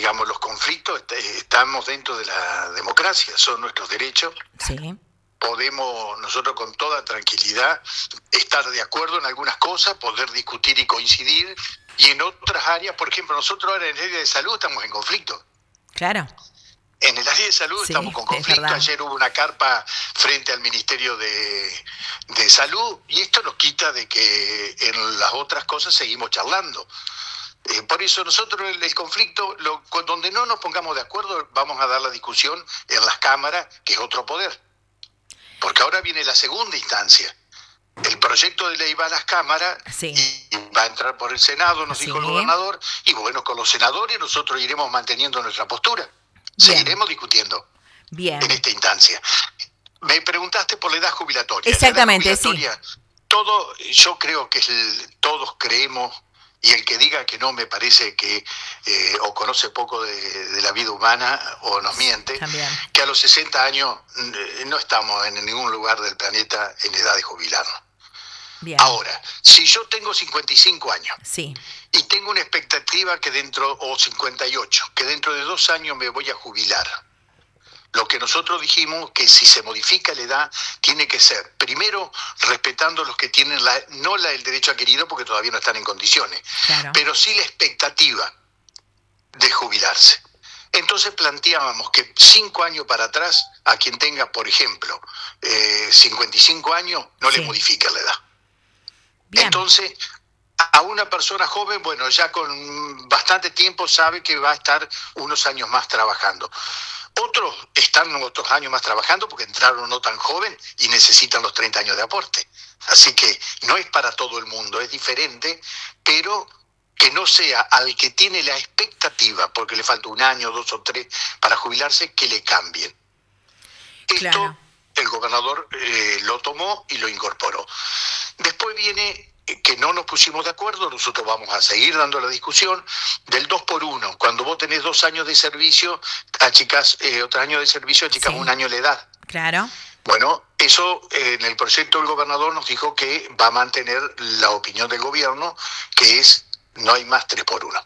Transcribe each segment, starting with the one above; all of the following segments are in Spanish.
digamos, los conflictos, estamos dentro de la democracia, son nuestros derechos. Sí. Podemos nosotros con toda tranquilidad estar de acuerdo en algunas cosas, poder discutir y coincidir, y en otras áreas, por ejemplo, nosotros ahora en el área de salud estamos en conflicto. Claro. En el área de salud Sí, estamos con es conflicto. verdad. Ayer hubo una carpa frente al Ministerio de Salud, y esto nos quita de que en las otras cosas seguimos charlando. Por eso nosotros el conflicto, donde no nos pongamos de acuerdo, vamos a dar la discusión en las cámaras, que es otro poder. Porque ahora viene la segunda instancia. El proyecto de ley va a las cámaras Sí. y va a entrar por el Senado, nos Sí. dijo el gobernador, y bueno, con los senadores nosotros iremos manteniendo nuestra postura. Bien. Seguiremos discutiendo en Bien. esta instancia. Me preguntaste por la edad jubilatoria. Exactamente, La edad jubilatoria, yo creo que todos creemos, y el que diga que no me parece que o conoce poco de la vida humana o nos miente, También. que a los 60 años no estamos en ningún lugar del planeta en edad de jubilarnos. Bien. Ahora, si yo tengo 55 años Sí. y tengo una expectativa o 58, que dentro de 2 años me voy a jubilar, lo que nosotros dijimos que si se modifica la edad, tiene que ser, primero, respetando los que tienen no el derecho adquirido, porque todavía no están en condiciones, Claro. pero sí la expectativa de jubilarse. Entonces planteábamos que 5 años para atrás, a quien tenga, por ejemplo, 55 años, no Sí. le modifica la edad. Bien. Entonces, a una persona joven, bueno, ya con bastante tiempo sabe que va a estar unos años más trabajando. Otros están otros años más trabajando porque entraron no tan joven y necesitan los 30 años de aporte. Así que no es para todo el mundo, es diferente, pero que no sea al que tiene la expectativa, porque le falta 1 año, 2 o 3 para jubilarse, que le cambien. Claro. Esto el gobernador lo tomó y lo incorporó. Después viene que no nos pusimos de acuerdo, nosotros vamos a seguir dando la discusión del 2x1. Cuando vos tenés 2 años de servicio, achicás otro año de servicio, achicás Sí. 1 año la edad. Claro. Bueno, eso en el proyecto del gobernador nos dijo que va a mantener la opinión del gobierno, que es no hay más 3x1.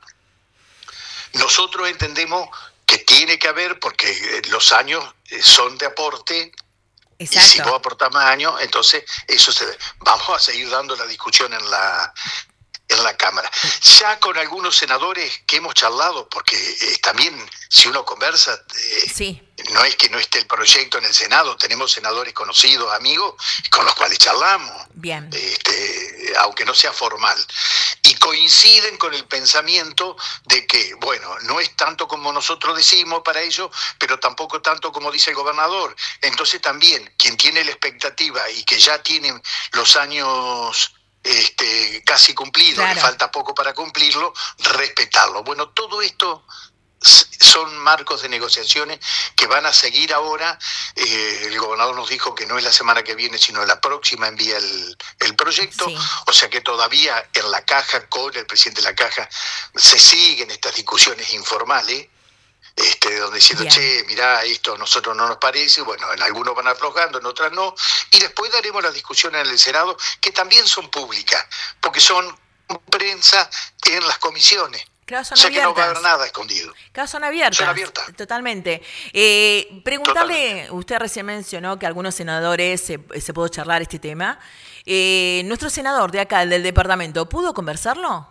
Nosotros entendemos que tiene que haber, porque los años son de aporte. Exacto. Y si vos aportás más años, entonces vamos a seguir dando la discusión en la Cámara. Ya con algunos senadores que hemos charlado, porque también si uno conversa, Sí. no es que no esté el proyecto en el Senado, tenemos senadores conocidos, amigos, con los cuales charlamos, Bien. aunque no sea formal. Y coinciden con el pensamiento de que, bueno, no es tanto como nosotros decimos para ellos, pero tampoco tanto como dice el gobernador. Entonces también, quien tiene la expectativa y que ya tienen los años casi cumplidos, Claro. le falta poco para cumplirlo, respetarlo. Bueno, todo esto son marcos de negociaciones que van a seguir ahora. El gobernador nos dijo que no es la semana que viene, sino la próxima envía el proyecto. Sí. O sea que todavía en la caja, con el presidente de la caja, se siguen estas discusiones informales, donde diciendo, Bien. che, mirá, esto a nosotros no nos parece. Bueno, en algunos van aflojando, en otras no. Y después daremos las discusiones en el Senado, que también son públicas, porque son prensa en las comisiones. Claro, son O sea que no va a haber abiertas. nada escondido. Claro, son abiertas. Son abiertas. Totalmente. Preguntarle, usted recién mencionó que algunos senadores se pudo charlar este tema. ¿Nuestro senador de acá, del departamento, pudo conversarlo?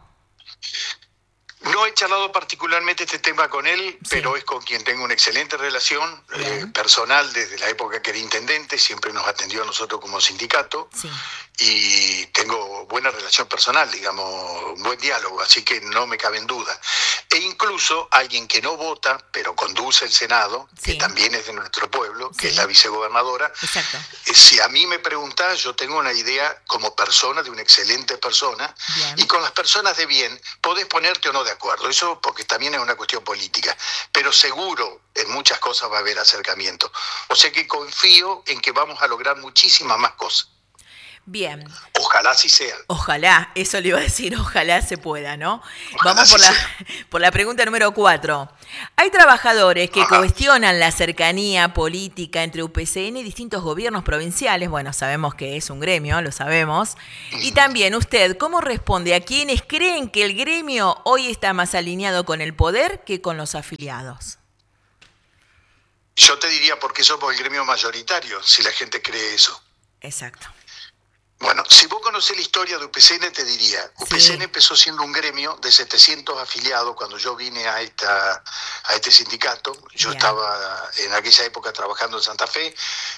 No he charlado particularmente este tema con él, Sí. pero es con quien tengo una excelente relación personal desde la época que era intendente, siempre nos atendió a nosotros como sindicato. Sí. Y tengo buena relación personal, digamos, buen diálogo, así que no me cabe en duda. E incluso alguien que no vota, pero conduce el Senado, Sí. que también es de nuestro pueblo, que Sí. es la vicegobernadora. Exacto. Si a mí me preguntás, yo tengo una idea como persona, de una excelente persona, Bien. y con las personas de bien podés ponerte o no de acuerdo, eso porque también es una cuestión política, pero seguro en muchas cosas va a haber acercamiento. O sea que confío en que vamos a lograr muchísimas más cosas. Bien. Ojalá sí sea. Ojalá, eso le iba a decir, ojalá se pueda, ¿no? Ojalá Vamos sí sea. por la pregunta número 4. Hay trabajadores que Ajá. cuestionan la cercanía política entre UPCN y distintos gobiernos provinciales. Bueno, sabemos que es un gremio, lo sabemos. Y también usted, ¿cómo responde a quienes creen que el gremio hoy está más alineado con el poder que con los afiliados? Yo te diría por qué somos el gremio mayoritario, si la gente cree eso. Exacto. Bueno, si vos conocés la historia de UPCN, te diría, UPCN Sí. empezó siendo un gremio de 700 afiliados cuando yo vine a este sindicato. Yo Bien. estaba en aquella época trabajando en Santa Fe,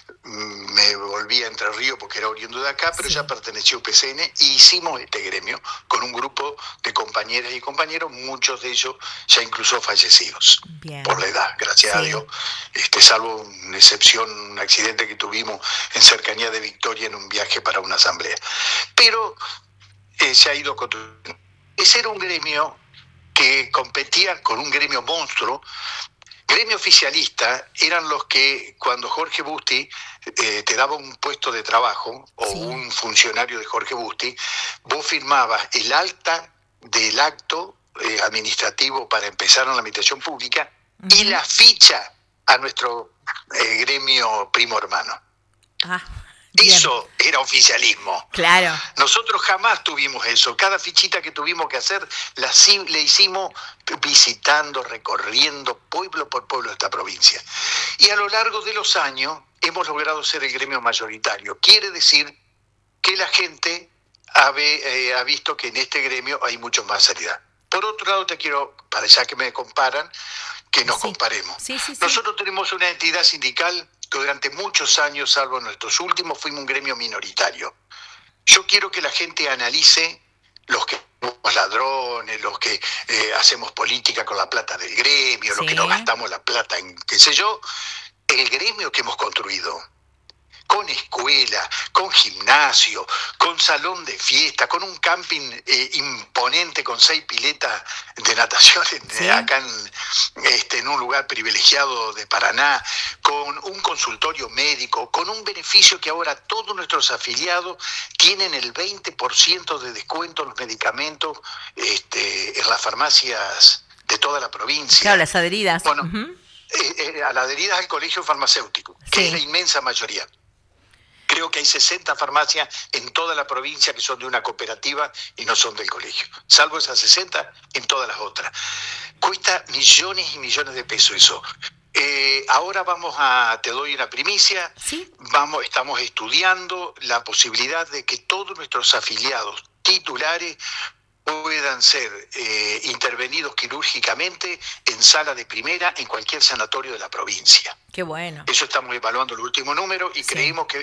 me volví a Entre Ríos porque era oriundo de acá, pero Sí. ya pertenecí a UPCN y hicimos este gremio con un grupo de compañeras y compañeros, muchos de ellos ya incluso fallecidos. Bien. Por la edad, gracias a Sí. Dios, salvo una excepción, un accidente que tuvimos en cercanía de Victoria en un viaje para una asamblea. Pero se ha ido construyendo. Ese era un gremio que competía con un gremio monstruo. Gremio oficialista eran los que cuando Jorge Busti te daba un puesto de trabajo o Sí. un funcionario de Jorge Busti, vos firmabas el acta del acto administrativo para empezar en la administración pública y la ficha a nuestro gremio primo hermano. Ah, bien. Eso era oficialismo. Claro. Nosotros jamás tuvimos eso. Cada fichita que tuvimos que hacer le hicimos visitando, recorriendo pueblo por pueblo de esta provincia. Y a lo largo de los años hemos logrado ser el gremio mayoritario. Quiere decir que la gente ha visto que en este gremio hay mucho más seriedad. Por otro lado, te quiero, para ya que me comparan, que nos comparemos. Sí. Nosotros tenemos una entidad sindical que durante muchos años, salvo nuestros últimos, fuimos un gremio minoritario. Yo quiero que la gente analice los que somos ladrones, los que hacemos política con la plata del gremio, los que no gastamos la plata en qué sé yo, el gremio que hemos construido. Con escuela, con gimnasio, con salón de fiesta, con un camping imponente con 6 piletas de natación acá en un lugar privilegiado de Paraná, con un consultorio médico, con un beneficio que ahora todos nuestros afiliados tienen el 20% de descuento en los medicamentos en las farmacias de toda la provincia. Claro, las adheridas. Bueno, a las adheridas al colegio farmacéutico, que es la inmensa mayoría. Creo que hay 60 farmacias en toda la provincia que son de una cooperativa y no son del colegio. Salvo esas 60, en todas las otras. Cuesta millones y millones de pesos eso. Ahora te doy una primicia. ¿Sí? Estamos estudiando la posibilidad de que todos nuestros afiliados titulares puedan ser intervenidos quirúrgicamente en sala de primera en cualquier sanatorio de la provincia. Qué bueno. Eso estamos evaluando el último número y creemos que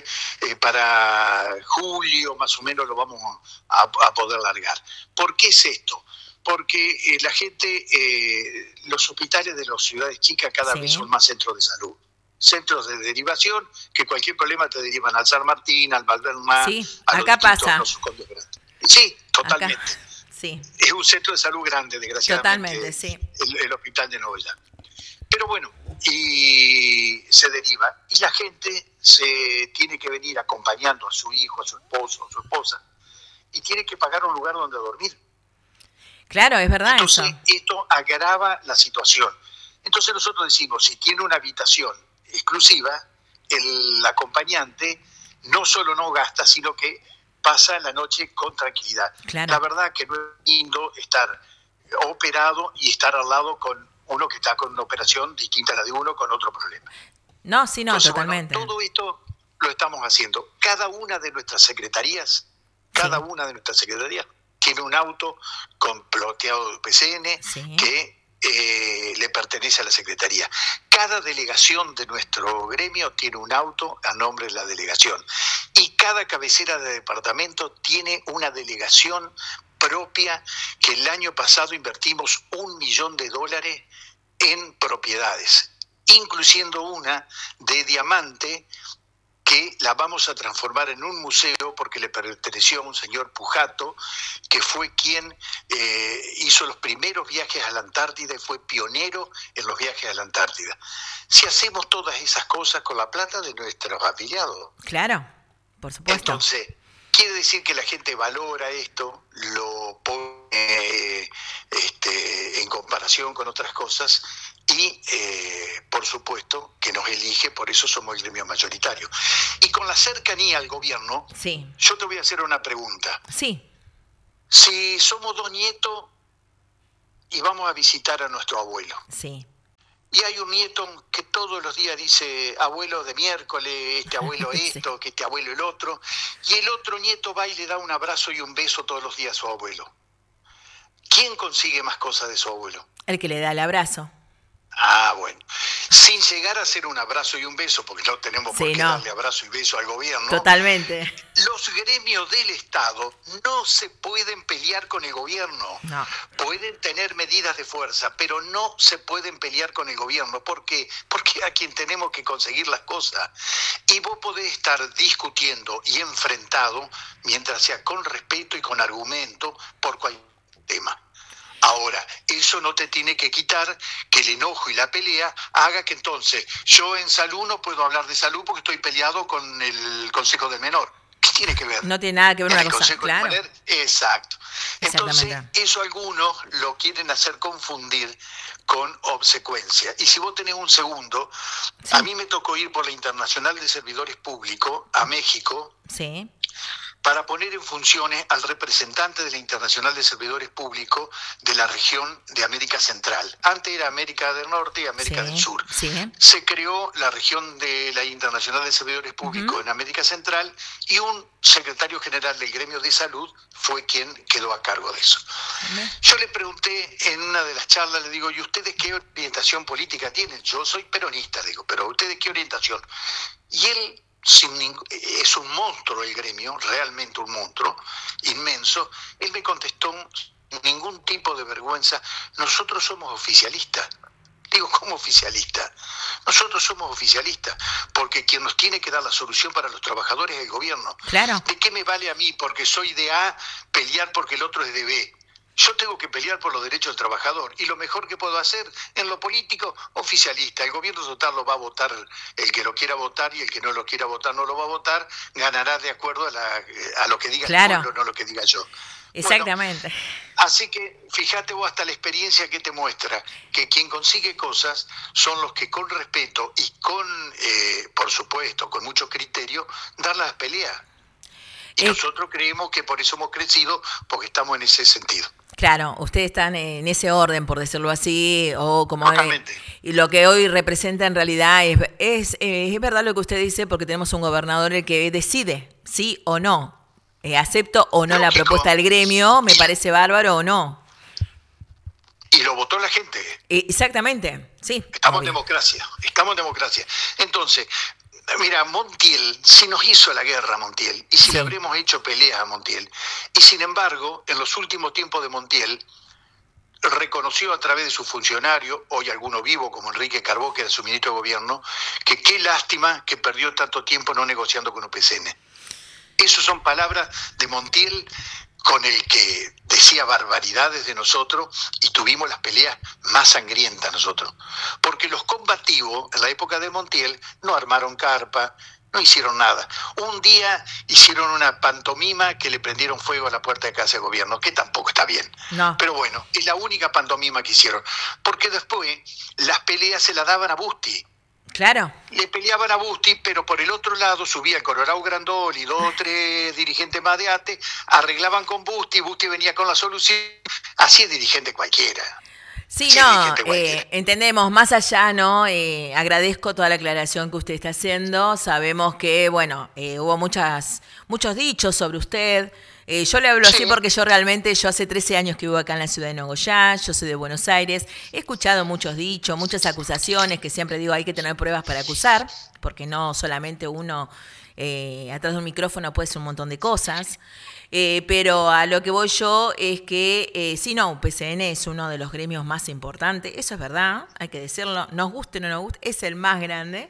para julio más o menos lo vamos a poder largar. ¿Por qué es esto? Porque la gente, los hospitales de las ciudades chicas cada vez son más centros de salud. Centros de derivación que cualquier problema te derivan al San Martín, al Valvermar, a acá pasa. Sí, totalmente. Acá. Sí. Es un centro de salud grande, desgraciadamente. Totalmente, sí. El hospital de Novelda. Pero bueno, y se deriva. Y la gente se tiene que venir acompañando a su hijo, a su esposo, a su esposa, y tiene que pagar un lugar donde dormir. Claro, es verdad. Entonces, eso. Esto agrava la situación. Entonces nosotros decimos, si tiene una habitación exclusiva, el acompañante no solo no gasta, sino que pasa la noche con tranquilidad. Claro. La verdad que no es lindo estar operado y estar al lado con uno que está con una operación distinta a la de uno con otro problema. No, sí, no, Entonces, totalmente. Bueno, todo esto lo estamos haciendo. Cada una de nuestras secretarías tiene un auto con bloqueado de UPCN que le pertenece a la secretaría. Cada delegación de nuestro gremio tiene un auto a nombre de la delegación. Y cada cabecera de departamento tiene una delegación propia que el año pasado invertimos $1 millón en propiedades, incluyendo una de diamante que la vamos a transformar en un museo porque le perteneció a un señor Pujato, que fue quien hizo los primeros viajes a la Antártida y fue pionero en los viajes a la Antártida. Si hacemos todas esas cosas con la plata de nuestros afiliados. Claro, por supuesto. Entonces, Quiere decir que la gente valora esto, lo pone en comparación con otras cosas y, por supuesto, que nos elige, por eso somos el gremio mayoritario. Y con la cercanía al gobierno, Sí. yo te voy a hacer una pregunta. Sí. Si somos 2 nietos y vamos a visitar a nuestro abuelo, Sí. y hay un nieto que todos los días dice, abuelo de miércoles, este abuelo esto, Sí. que este abuelo el otro, y el otro nieto va y le da un abrazo y un beso todos los días a su abuelo. ¿Quién consigue más cosas de su abuelo? El que le da el abrazo. Ah, bueno. Sin llegar a ser un abrazo y un beso, porque no tenemos por Sí, qué no. darle abrazo y beso al gobierno. Totalmente. Los gremios del Estado no se pueden pelear con el gobierno. No. Pueden tener medidas de fuerza, pero no se pueden pelear con el gobierno. ¿Por qué? Porque a quien tenemos que conseguir las cosas. Y vos podés estar discutiendo y enfrentado, mientras sea con respeto y con argumento, por cualquier tema. Ahora, eso no te tiene que quitar que el enojo y la pelea haga que entonces yo en salud no puedo hablar de salud porque estoy peleado con el Consejo del Menor. ¿Qué tiene que ver? No tiene nada que ver ¿En una el cosa, Consejo claro. del Menor? Exacto. Entonces, Exactamente. eso algunos lo quieren hacer confundir con obsecuencia. Y si vos tenés un segundo, Sí. a mí me tocó ir por la Internacional de Servidores Públicos a México, Sí. para poner en funciones al representante de la Internacional de Servidores Públicos de la región de América Central. Antes era América del Norte y América del Sur. Sí. Se creó la región de la Internacional de Servidores Públicos en América Central y un secretario general del gremio de salud fue quien quedó a cargo de eso. Yo le pregunté en una de las charlas, le digo, ¿y ustedes qué orientación política tienen? Yo soy peronista, digo, pero ¿ustedes qué orientación? Y él... es un monstruo el gremio, realmente un monstruo, inmenso. Él me contestó sin ningún tipo de vergüenza, nosotros somos oficialistas. Digo, ¿cómo oficialistas? Nosotros somos oficialistas, porque quien nos tiene que dar la solución para los trabajadores es el gobierno. Claro. ¿De qué me vale a mí, porque soy de A, pelear porque el otro es de B? Yo tengo que pelear por los derechos del trabajador y lo mejor que puedo hacer en lo político, oficialista. El gobierno total lo va a votar el que lo quiera votar y el que no lo quiera votar no lo va a votar, ganará de acuerdo a lo que diga el pueblo, no lo que diga yo. Exactamente. Bueno, así que fíjate vos hasta la experiencia que te muestra, que quien consigue cosas son los que con respeto y con, por supuesto, con mucho criterio, dan las peleas. Y nosotros creemos que por eso hemos crecido, porque estamos en ese sentido. Claro, ustedes están en ese orden, por decirlo así, o como totalmente. Y lo que hoy representa en realidad es verdad lo que usted dice, porque tenemos un gobernador el que decide sí o no, acepto o no la propuesta del gremio, me parece bárbaro o no. Y lo votó la gente. Exactamente, sí. Estamos en democracia. Entonces, mira, Montiel, si nos hizo la guerra a Montiel, y si le habremos hecho peleas a Montiel, y sin embargo, en los últimos tiempos de Montiel, reconoció a través de su funcionario, hoy alguno vivo como Enrique Carbó, que era su ministro de gobierno, que qué lástima que perdió tanto tiempo no negociando con UPCN. Esas son palabras de Montiel, con el que decía barbaridades de nosotros y tuvimos las peleas más sangrientas nosotros. Porque los combativos, en la época de Montiel, no armaron carpa, no hicieron nada. Un día hicieron una pantomima que le prendieron fuego a la puerta de casa de gobierno, que tampoco está bien. No. Pero bueno, es la única pantomima que hicieron. Porque después las peleas se las daban a Busti. Claro. Le peleaban a Busti, pero por el otro lado subía el Colorado Grandol y 2 o 3 dirigentes más de ATE, arreglaban con Busti venía con la solución. Así es dirigente cualquiera. Sí, no, entendemos, más allá, ¿no? Agradezco toda la aclaración que usted está haciendo. Sabemos que, bueno, hubo muchos dichos sobre usted. Yo le hablo así porque yo hace 13 años que vivo acá en la ciudad de Nogoyá, yo soy de Buenos Aires, he escuchado muchos dichos, muchas acusaciones, que siempre digo hay que tener pruebas para acusar, porque no solamente uno atrás de un micrófono puede hacer un montón de cosas, pero a lo que voy yo es que, sí, no, UPCN es uno de los gremios más importantes, eso es verdad, hay que decirlo, nos guste o no nos guste, es el más grande,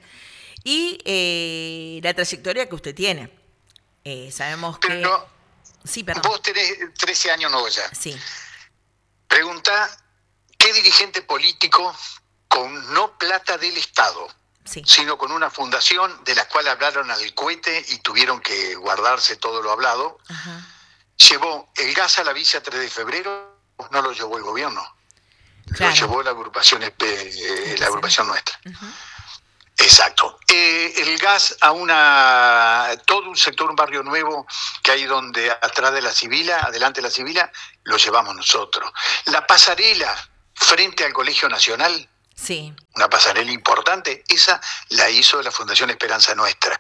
y la trayectoria que usted tiene. Sabemos que... Sí, perdón. Vos tenés 13 años nuevos ya. Sí. Pregunta, ¿qué dirigente político con no plata del Estado, Sí. sino con una fundación de la cual hablaron al cohete y tuvieron que guardarse todo lo hablado. Ajá. Llevó el gas a la villa 3 de febrero, no lo llevó el gobierno, lo Claro. llevó la agrupación nuestra. Uh-huh. Exacto. El gas a todo un sector, un barrio nuevo que hay donde atrás de la Sibila, adelante de la Sibila, lo llevamos nosotros. La pasarela frente al Colegio Nacional, Sí. una pasarela importante, esa la hizo la Fundación Esperanza Nuestra.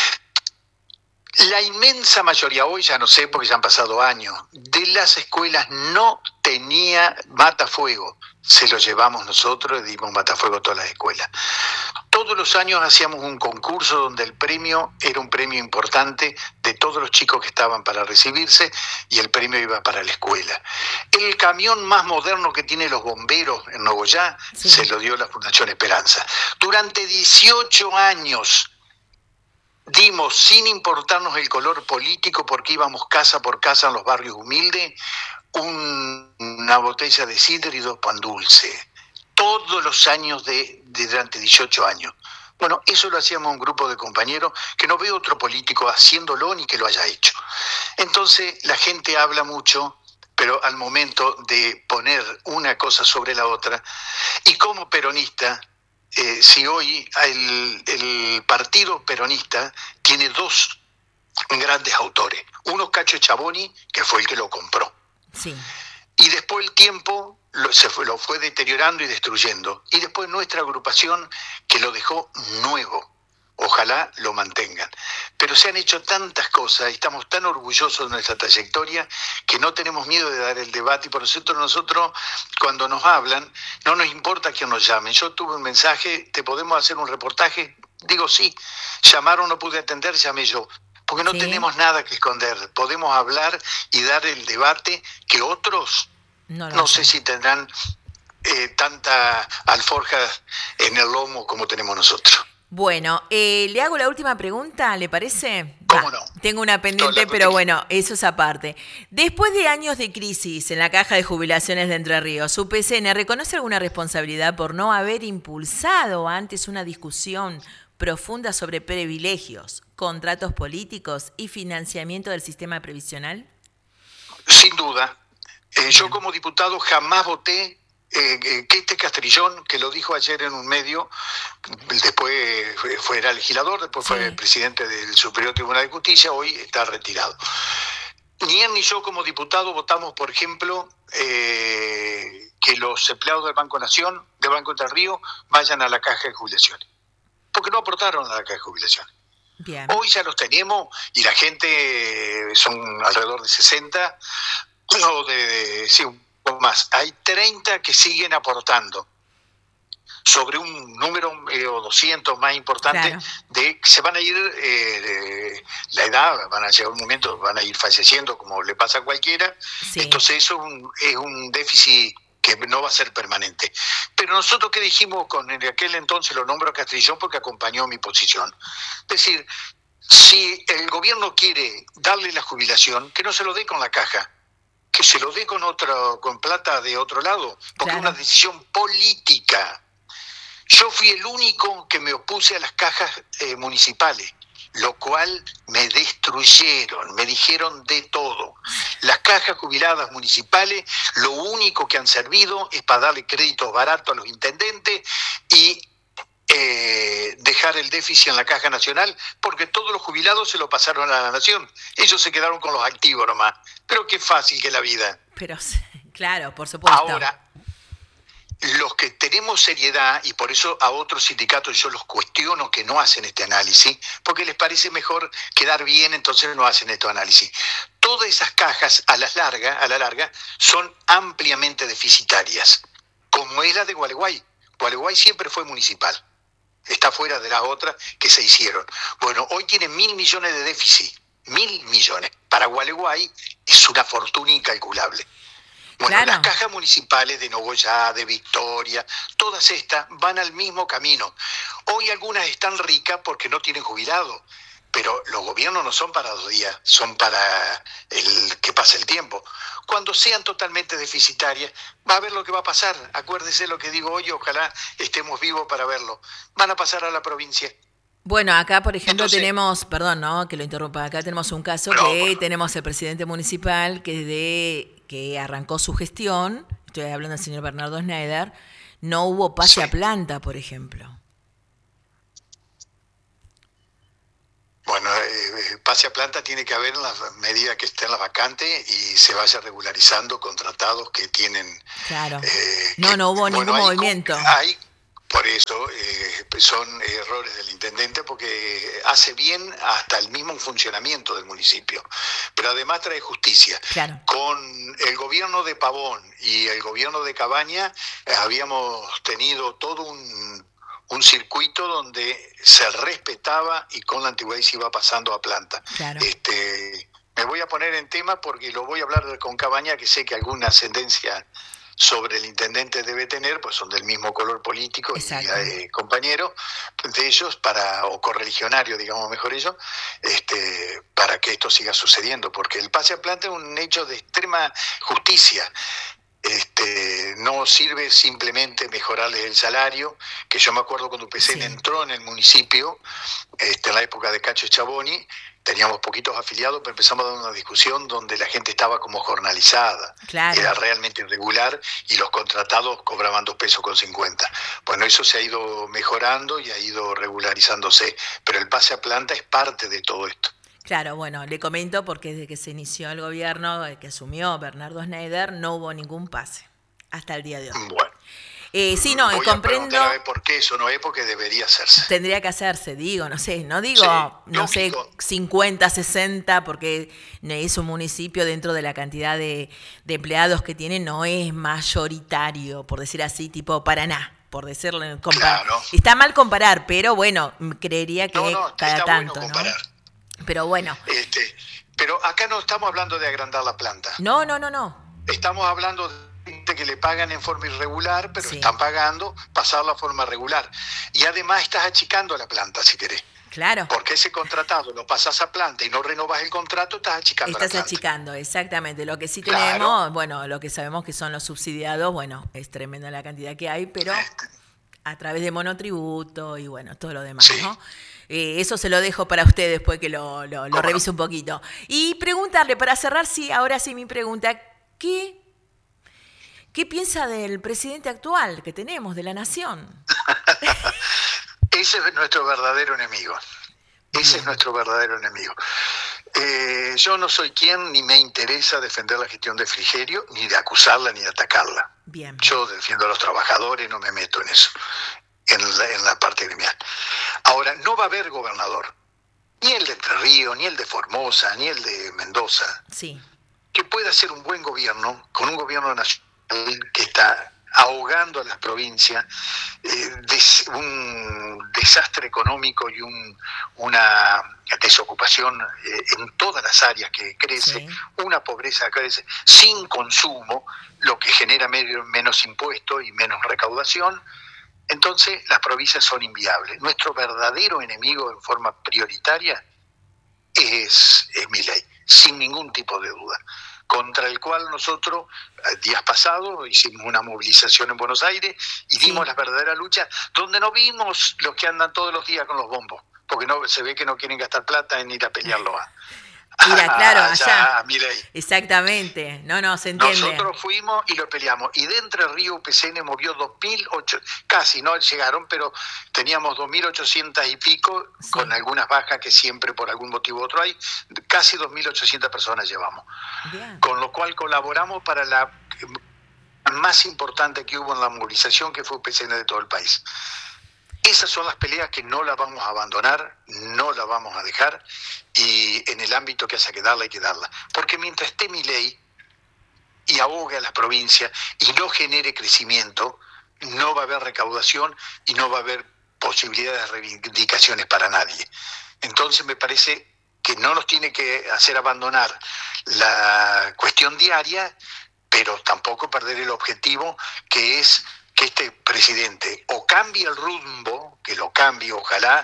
La inmensa mayoría, hoy ya no sé porque ya han pasado años, de las escuelas no tenía matafuego. Se lo llevamos nosotros y dimos matafuego a todas las escuelas. Todos los años hacíamos un concurso donde el premio era un premio importante de todos los chicos que estaban para recibirse y el premio iba para la escuela. El camión más moderno que tienen los bomberos en Nogoyá se lo dio la Fundación Esperanza. Durante 18 años dimos, sin importarnos el color político, porque íbamos casa por casa en los barrios humildes, una botella de sidra y 2 pan dulce. Todos los años durante 18 años. Bueno, eso lo hacíamos un grupo de compañeros que no veo otro político haciéndolo ni que lo haya hecho. Entonces la gente habla mucho, pero al momento de poner una cosa sobre la otra, y como peronista, si hoy el partido peronista tiene 2 grandes autores. Uno, Cacho Chaboni, que fue el que lo compró. Sí. Y después el tiempo lo fue deteriorando y destruyendo. Y después nuestra agrupación que lo dejó nuevo. Ojalá lo mantengan. Pero se han hecho tantas cosas y estamos tan orgullosos de nuestra trayectoria que no tenemos miedo de dar el debate. Y por eso nosotros, cuando nos hablan, no nos importa quién nos llame. Yo tuve un mensaje, ¿te podemos hacer un reportaje? Digo sí. Llamaron, no pude atender, llamé yo. Porque no tenemos nada que esconder. Podemos hablar y dar el debate que otros, no sé si tendrán tanta alforja en el lomo como tenemos nosotros. Bueno, le hago la última pregunta, ¿le parece? ¿Cómo no? Tengo una pendiente, pero bueno, eso es aparte. Después de años de crisis en la Caja de Jubilaciones de Entre Ríos, ¿UPCN reconoce alguna responsabilidad por no haber impulsado antes una discusión profunda sobre privilegios, contratos políticos y financiamiento del sistema previsional? Sin duda. Yo como diputado jamás voté que este Castrillón, que lo dijo ayer en un medio, después era legislador, después fue presidente del Superior Tribunal de Justicia, hoy está retirado. Ni él ni yo como diputado votamos, por ejemplo, que los empleados del Banco Nación, del Banco Entre Ríos, vayan a la Caja de Jubilaciones. Porque no aportaron a la Caja de Jubilaciones. Bien. Hoy ya los tenemos y la gente son alrededor de 60, o sí, un poco más. Hay 30 que siguen aportando sobre un número o 200 más importante, de que se van a ir, la edad, van a llegar un momento, van a ir falleciendo como le pasa a cualquiera. Entonces eso es un déficit que no va a ser permanente. Pero nosotros que dijimos, en aquel entonces lo nombro a Castrillón porque acompañó mi posición. Es decir, si el gobierno quiere darle la jubilación, que no se lo dé con la caja, que se lo dé con plata de otro lado, porque es una decisión política. Yo fui el único que me opuse a las cajas municipales, lo cual me destruyeron, me dijeron de todo. Las cajas jubiladas municipales lo único que han servido es para darle créditos baratos a los intendentes y dejar el déficit en la Caja Nacional, porque todos los jubilados se lo pasaron a la Nación. Ellos se quedaron con los activos nomás. Pero qué fácil que es la vida. Pero claro, por supuesto. Ahora, los que tenemos seriedad, y por eso a otros sindicatos yo los cuestiono que no hacen este análisis, porque les parece mejor quedar bien, entonces no hacen este análisis. Todas esas cajas a la larga son ampliamente deficitarias, como es la de Gualeguay. Gualeguay siempre fue municipal, está fuera de las otras que se hicieron. Bueno, hoy tiene 1.000 millones de déficit, 1.000 millones. Para Gualeguay es una fortuna incalculable. Bueno, las cajas municipales de Nogoyá, de Victoria, todas estas van al mismo camino. Hoy algunas están ricas porque no tienen jubilado, pero los gobiernos no son para 2 días, son para el que pase el tiempo. Cuando sean totalmente deficitarias, va a ver lo que va a pasar. Acuérdese lo que digo hoy, ojalá estemos vivos para verlo. Van a pasar a la provincia. Bueno, acá, por ejemplo, Entonces, tenemos, perdón, ¿no? Que lo interrumpa, acá tenemos un caso no, que tenemos el presidente municipal que arrancó su gestión, estoy hablando del señor Bernardo Schneider, no hubo pase a sí. planta, por ejemplo. Bueno, pase a planta tiene que haber en la medida que estén las vacantes y se vaya regularizando con tratados que tienen. Claro. Que, No hubo bueno, ningún movimiento. por eso son errores del intendente porque hace bien hasta el mismo funcionamiento del municipio, pero además trae justicia. Claro. Con el gobierno de Pavón y el gobierno de Cabaña habíamos tenido todo un circuito donde se respetaba y con la antigüedad se iba pasando a planta. Claro. Me voy a poner en tema porque lo voy a hablar con Cabaña, que sé que alguna ascendencia sobre el intendente debe tener, pues son del mismo color político. Exacto. Y compañeros de ellos, o correligionario, digamos mejor ellos, para que esto siga sucediendo, porque el pase a planta es un hecho de extrema justicia. No sirve simplemente mejorarles el salario, que yo me acuerdo cuando UPCN entró en el municipio, en la época de Cacho Schiavoni, teníamos poquitos afiliados, pero empezamos a dar una discusión donde la gente estaba como jornalizada, claro. Era realmente irregular y los contratados cobraban 2,50 pesos. Bueno, eso se ha ido mejorando y ha ido regularizándose, pero el pase a planta es parte de todo esto. Claro, bueno, le comento porque desde que se inició el gobierno, que asumió Bernardo Schneider, no hubo ningún pase hasta el día de hoy. Bueno. Sí, no, voy comprendo. A ver por qué eso no es, porque debería hacerse. Tendría que hacerse, digo, no sé, no digo, sí, no sé, 50, 60, porque es un municipio dentro de la cantidad de empleados que tiene, no es mayoritario, por decir así, tipo Paraná. Por decirlo, claro. Está mal comparar, pero bueno, creería que cada está tanto, bueno comparar. ¿no? Pero bueno. Pero acá no estamos hablando de agrandar la planta. No. Estamos hablando de que le pagan en forma irregular, pero están pagando pasar la forma regular. Y además estás achicando la planta, si querés. Claro. Porque ese contratado lo pasas a planta y no renovas el contrato, estás achicando la planta. Estás achicando, exactamente. Lo que sí tenemos, bueno, lo que sabemos que son los subsidiados, bueno, es tremenda la cantidad que hay, pero a través de monotributo y bueno, todo lo demás, ¿no? Eso se lo dejo para usted después que lo revise un poquito. Y preguntarle, para cerrar, ahora sí mi pregunta, ¿qué piensa del presidente actual que tenemos, de la nación? Ese es nuestro verdadero enemigo. Ese es nuestro verdadero enemigo. Yo no soy quien ni me interesa defender la gestión de Frigerio, ni de acusarla, ni de atacarla. Bien. Yo defiendo a los trabajadores, no me meto en eso, en la parte gremial. Ahora, no va a haber gobernador, ni el de Entre Ríos, ni el de Formosa, ni el de Mendoza, que pueda hacer un buen gobierno, con un gobierno nacional que está ahogando a las provincias, un desastre económico y una desocupación en todas las áreas que crece, una pobreza que crece, sin consumo, lo que genera menos impuestos y menos recaudación. Entonces las provincias son inviables. Nuestro verdadero enemigo en forma prioritaria es Milei, sin ningún tipo de duda, contra el cual nosotros días pasados hicimos una movilización en Buenos Aires y dimos la verdadera lucha, donde no vimos los que andan todos los días con los bombos, porque no se ve que no quieren gastar plata en ir a pelearlo claro, allá. A Milei. Exactamente, no, se entiende. Nosotros fuimos y lo peleamos, y de Entre Ríos UPCN movió 2.800, casi no llegaron, pero teníamos 2.800 y pico, con algunas bajas que siempre por algún motivo u otro hay, casi 2.800 personas llevamos. Bien. Con lo cual colaboramos para la más importante que hubo en la movilización, que fue UPCN de todo el país. Esas son las peleas que no las vamos a abandonar, no las vamos a dejar, y en el ámbito que haya que darla, hay que darla. Porque mientras esté Milei y ahogue a las provincias y no genere crecimiento, no va a haber recaudación y no va a haber posibilidades de reivindicaciones para nadie. Entonces me parece que no nos tiene que hacer abandonar la cuestión diaria, pero tampoco perder el objetivo, que es que este presidente o cambie el rumbo, que lo cambie, ojalá,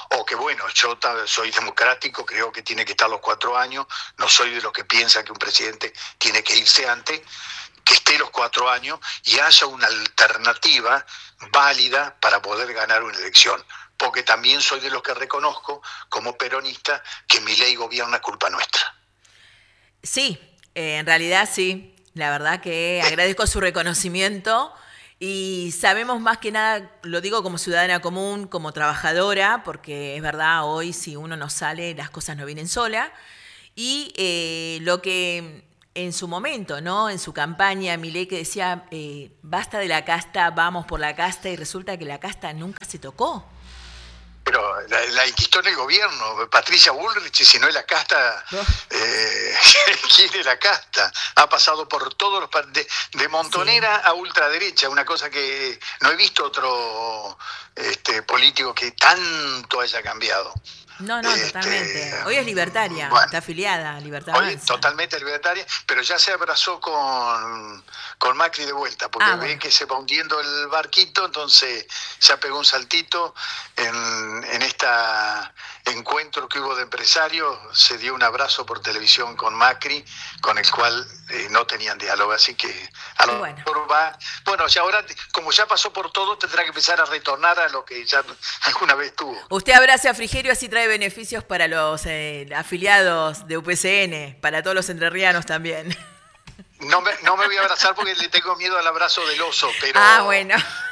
o que bueno, yo soy democrático, creo que tiene que estar los 4 años, no soy de los que piensa que un presidente tiene que irse antes, que esté los 4 años y haya una alternativa válida para poder ganar una elección. Porque también soy de los que reconozco, como peronista, que Milei gobierna culpa nuestra. Sí, en realidad sí. La verdad que agradezco su reconocimiento y sabemos más que nada, lo digo como ciudadana común, como trabajadora, porque es verdad, hoy si uno no sale, las cosas no vienen sola. Y lo que en su momento, ¿no? En su campaña, Milei que decía, basta de la casta, vamos por la casta, y resulta que la casta nunca se tocó. Pero la inquistó en el gobierno, Patricia Bullrich, y si no es la casta, ¿quién es la casta? Ha pasado por todos los de montonera a ultraderecha, una cosa que no he visto otro político que tanto haya cambiado. No, totalmente. Hoy es libertaria, bueno, está afiliada a Libertad Hoy Avanza. totalmente libertaria, pero ya se abrazó con Macri de vuelta, porque ve que se va hundiendo el barquito, entonces ya pegó un saltito en este encuentro que hubo de empresarios, se dio un abrazo por televisión con Macri, con el cual no tenían diálogo, así que a lo mejor va, bueno, ya ahora, como ya pasó por todo, tendrá que empezar a retornar a lo que ya alguna vez tuvo. Usted abrace a Frigerio, así trae beneficios para los afiliados de UPCN, para todos los entrerrianos también. No me voy a abrazar porque le tengo miedo al abrazo del oso, pero bueno.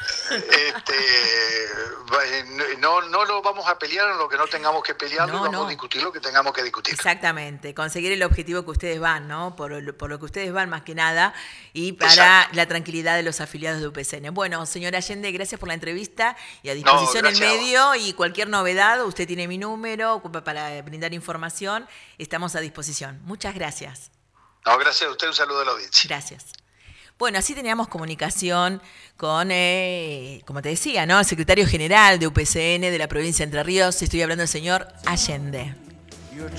No lo vamos a pelear en lo que no tengamos que pelear, y vamos a discutir lo que tengamos que discutir. Exactamente, conseguir el objetivo que ustedes van, ¿no? Por lo que ustedes van más que nada, y para la tranquilidad de los afiliados de UPCN. Bueno, señora Allende, gracias por la entrevista y a disposición el medio, y cualquier novedad, usted tiene mi número para brindar información, estamos a disposición. Muchas gracias. No, gracias a usted, un saludo a la audiencia. Gracias. Bueno, así teníamos comunicación con, como te decía, ¿no? El secretario general de UPCN de la provincia de Entre Ríos. Estoy hablando del señor Allende.